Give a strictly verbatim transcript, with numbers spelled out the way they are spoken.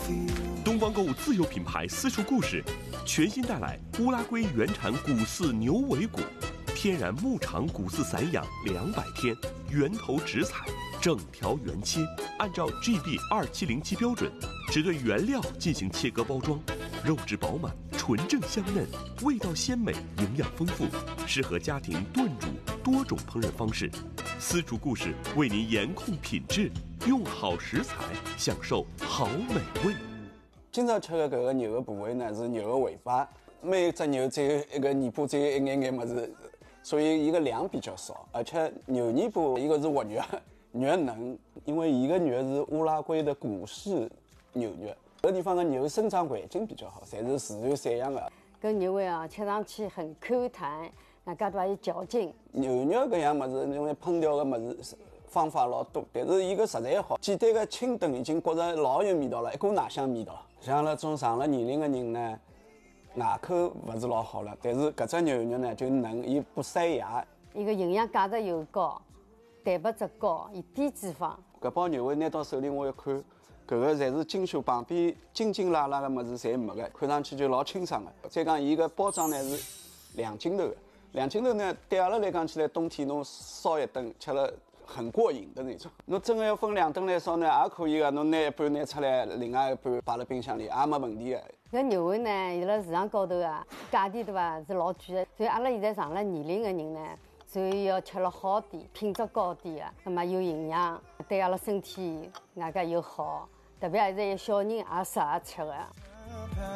东方购物自有品牌私厨故事，全新带来乌拉圭原产古饲牛尾骨，天然牧场古饲散养两百天，源头直采，整条原切，按照 G B 二七零七标准，只对原料进行切割包装，肉质饱满，纯正香嫩，味道鲜美，营养丰富，适合家庭炖煮多种烹饪方式。私厨故事为您严控品质，用好食材享受好美味。 今朝吃的搿个牛的部位呢是牛的尾巴，每只牛只有一个尾巴，只有一眼眼么子，所以伊个量比较少。而且牛尾巴一个是活肉，肉嫩，因为伊个肉是乌拉圭的古饲牛肉，搿地方的牛生长环境比较好，侪是自然散养的。 搿牛尾啊，吃上去很 Q 弹，那搿都还有嚼劲。 牛肉搿样么子，因为烹调的么子方法老多，但是伊个食材好，简单的清炖已经觉着老有味道了，一股奶香味道。像那种上了年龄的人呢，牙口勿是老好了，但是搿只牛肉呢就嫩，伊不塞牙， 伊个营养价值又高，蛋白质高，伊低脂肪。 搿包牛尾拿到手里我一看，搿个侪是精修，旁边筋筋拉拉的么子侪没个，看上去就老清爽的。再讲伊个包装呢是两斤头的，两斤头呢对阿拉来讲起来，冬天侬烧一顿吃了很过瘾的那种。侬真的要分两顿来烧呢，也可以的。侬拿一半拿出来，另外一半摆辣冰箱里，也没问题的。 搿牛尾呢，伊辣市场高头啊，价钿对伐是老贵的，所以阿拉现在上了年龄的人呢，所以要吃了好点，品质高点的，那么有营养，对阿拉身体外加又好，特别现在有小人也适合吃的。